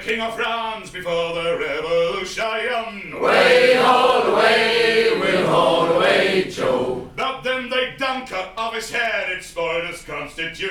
King of France before the revolution. Way, hold away, we'll hold away, Joe. But then they dunk cut off his head, it spoiled his constitution.